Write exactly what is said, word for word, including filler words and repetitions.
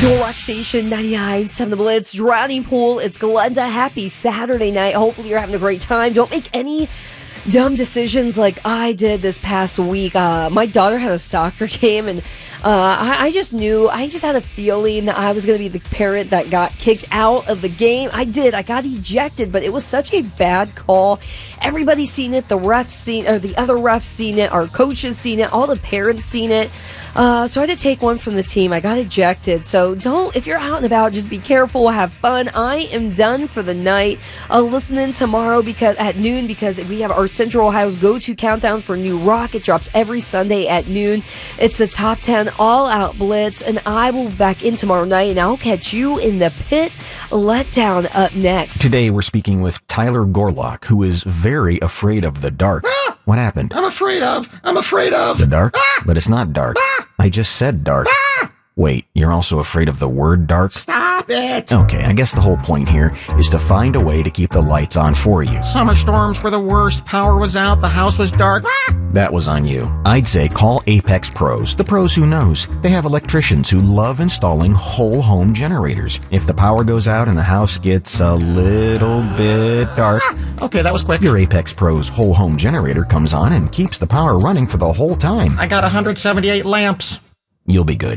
Your Rock Station ninety-nine point seven The Blitz, Drowning Pool. It's Glenda. Happy Saturday night. Hopefully you're having a great time. Don't make any dumb decisions like I did this past week. Uh, my daughter had a soccer game, and uh, I, I just knew, I just had a feeling that I was going to be the parent that got kicked out of the game. I did. I got ejected, but it was such a bad call. Everybody's seen it. The refs seen, or the other refs seen it. Our coaches seen it. All the parents seen it. Uh, so I had to take one from the team. I got ejected. So don't, if you're out and about, just be careful, have fun. I am done for the night. I'll listen in tomorrow because at noon because we have our Central Ohio's go-to countdown for New Rock. It drops every Sunday at noon. It's a top ten all-out blitz, and I will be back in tomorrow night, and I'll catch you in the pit letdown up next. Today we're speaking with Tyler Gorlock, who is very afraid of the dark. Ah! What happened? I'm afraid of. I'm afraid of. The dark? Ah! But it's not dark. Ah! I just said dark. Ah! Wait, you're also afraid of the word dark? Stop it. Okay, I guess the whole point here is to find a way to keep the lights on for you. Summer storms were the worst. Power was out. The house was dark. Ah! That was on you. I'd say call Apex Pros, the pros who knows. They have electricians who love installing whole home generators. If the power goes out and the house gets a little bit dark, Ah! Okay, that was quick. your Apex Pros whole home generator comes on and keeps the power running for the whole time. I got one hundred seventy-eight lamps. You'll be good.